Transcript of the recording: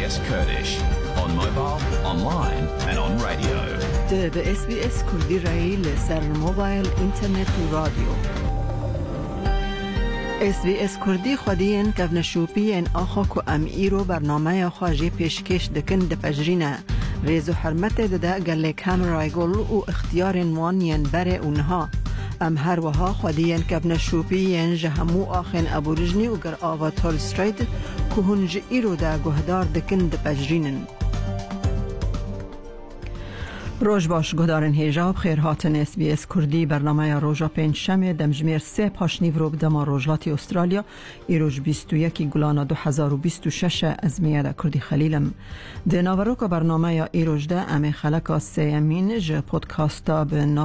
SBS Kurdish on mobile, online and on radio. ده به SBS کردی رایی لسر موبایل، اینترنت و رادیو. SBS کردی خودین کفنشوپی ان آخا کو ام ایرو برنامه خواجی پیشکش دکن دپجرینه ریز و حرمت ده گله کامرای گل و اختیار نوانین بره اونها ام هر وها خودین کفنشوپی ان جهمو آخن ابورجنی و گر آوا تول ستریت که هنج ایرو ده گهدار دکن دپجرینن. روز باش گدارن هیجاب خیر هاتن SBS کردی برنامه روزا پنجشنبه دمجمیر 3 پاشنیو رو بدم روزلاتی استرالیا ایروز 21 گلان 2026 از میاد کردی خلیلم دناورو که برنامه ایروز ده امی خلقا سیمین ج پودکاستا به